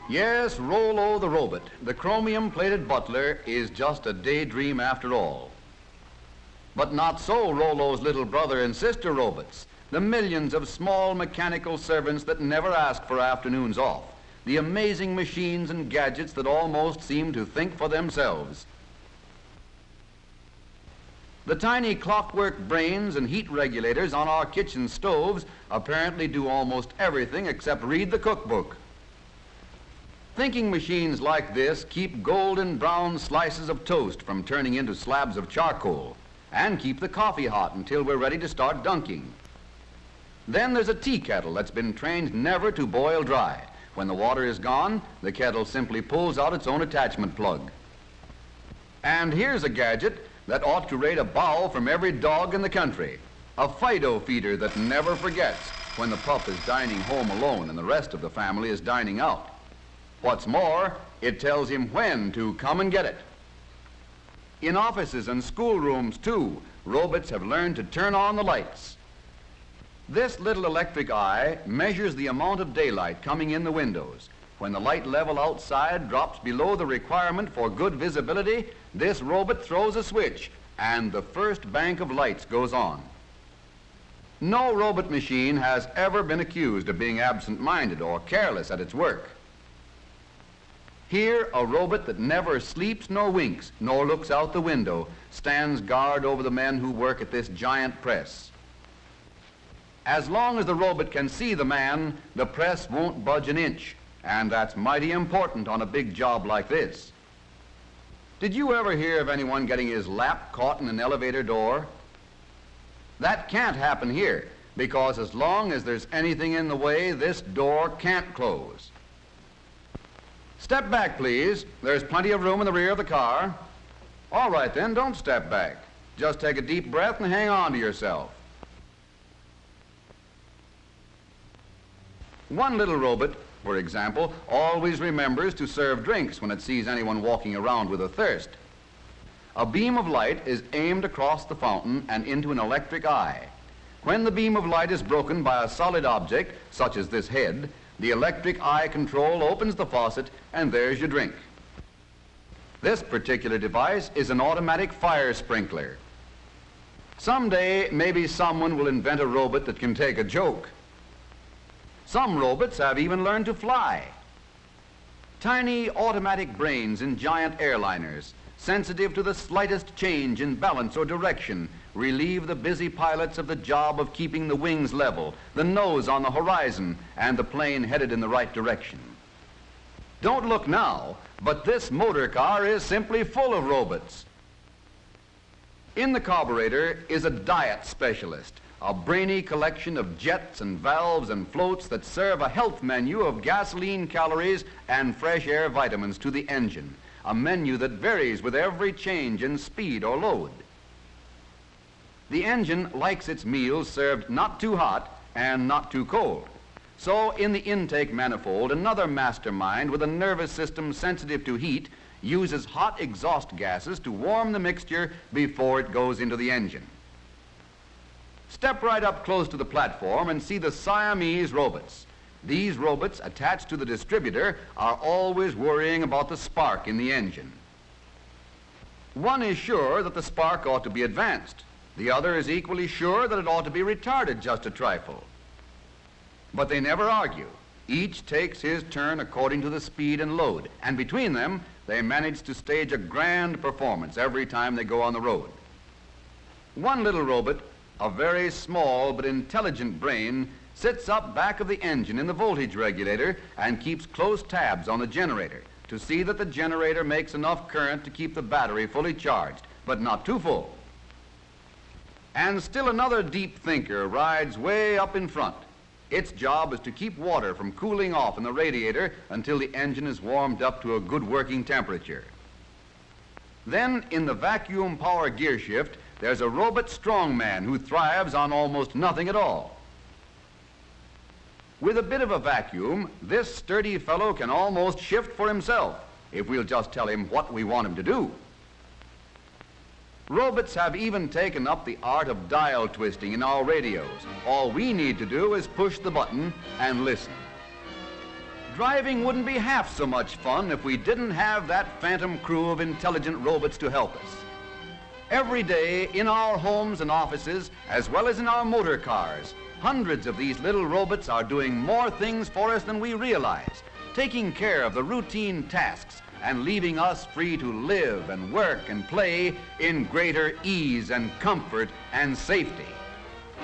Yes, Rollo the robot, the chromium-plated butler, is just a daydream after all. But not so Rollo's little brother and sister robots, the millions of small mechanical servants that never ask for afternoons off, the amazing machines and gadgets that almost seem to think for themselves. The tiny clockwork brains and heat regulators on our kitchen stoves apparently do almost everything except read the cookbook. Thinking machines like this keep golden brown slices of toast from turning into slabs of charcoal and keep the coffee hot until we're ready to start dunking. Then there's a tea kettle that's been trained never to boil dry. When the water is gone, the kettle simply pulls out its own attachment plug. And here's a gadget that ought to rate a bow from every dog in the country, a Fido feeder that never forgets when the pup is dining home alone and the rest of the family is dining out. What's more, it tells him when to come and get it. In offices and schoolrooms, too, robots have learned to turn on the lights. This little electric eye measures the amount of daylight coming in the windows. When the light level outside drops below the requirement for good visibility, this robot throws a switch, and the first bank of lights goes on. No robot machine has ever been accused of being absent-minded or careless at its work. Here, a robot that never sleeps nor winks, nor looks out the window, stands guard over the men who work at this giant press. As long as the robot can see the man, the press won't budge an inch, and that's mighty important on a big job like this. Did you ever hear of anyone getting his lap caught in an elevator door? That can't happen here, because as long as there's anything in the way, this door can't close. Step back, please. There's plenty of room in the rear of the car. All right, then, don't step back. Just take a deep breath and hang on to yourself. One little robot, for example, always remembers to serve drinks when it sees anyone walking around with a thirst. A beam of light is aimed across the fountain and into an electric eye. When the beam of light is broken by a solid object, such as this head, the electric eye control opens the faucet, and there's your drink. This particular device is an automatic fire sprinkler. Someday, maybe someone will invent a robot that can take a joke. Some robots have even learned to fly. Tiny automatic brains in giant airliners, sensitive to the slightest change in balance or direction, relieve the busy pilots of the job of keeping the wings level, the nose on the horizon, and the plane headed in the right direction. Don't look now, but this motor car is simply full of robots. In the carburetor is a diet specialist, a brainy collection of jets and valves and floats that serve a health menu of gasoline calories and fresh air vitamins to the engine, a menu that varies with every change in speed or load. The engine likes its meals served not too hot and not too cold. So in the intake manifold, another mastermind with a nervous system sensitive to heat uses hot exhaust gases to warm the mixture before it goes into the engine. Step right up close to the platform and see the Siamese robots. These robots attached to the distributor are always worrying about the spark in the engine. One is sure that the spark ought to be advanced. The other is equally sure that it ought to be retarded just a trifle. But they never argue. Each takes his turn according to the speed and load, and between them, they manage to stage a grand performance every time they go on the road. One little robot, a very small but intelligent brain, sits up back of the engine in the voltage regulator and keeps close tabs on the generator to see that the generator makes enough current to keep the battery fully charged, but not too full. And still another deep thinker rides way up in front. Its job is to keep water from cooling off in the radiator until the engine is warmed up to a good working temperature. Then, in the vacuum power gear shift, there's a robot strongman who thrives on almost nothing at all. With a bit of a vacuum, this sturdy fellow can almost shift for himself if we'll just tell him what we want him to do. Robots have even taken up the art of dial twisting in our radios. All we need to do is push the button and listen. driving wouldn't be half so much fun if we didn't have that phantom crew of intelligent robots to help us. Every day in our homes and offices, as well as in our motor cars, hundreds of these little robots are doing more things for us than we realize, taking care of the routine tasks and leaving us free to live and work and play in greater ease and comfort and safety.